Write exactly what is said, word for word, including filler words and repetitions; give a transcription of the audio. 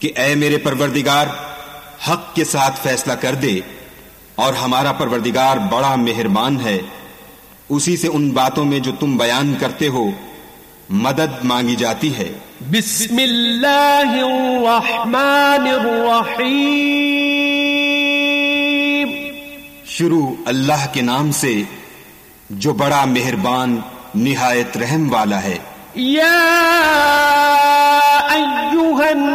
कि ऐ मेरे परवरदिगार, हक के साथ फैसला कर दे, और हमारा परवरदिगार बड़ा मेहरबान है। उसी से उन बातों में जो तुम बयान करते हो मदद मांगी जाती है। बिस्मिल्लाहिर्रहमानिर्रहीम। शुरू अल्लाह के नाम से जो बड़ा मेहरबान निहायत रहम वाला है। या अय्युहन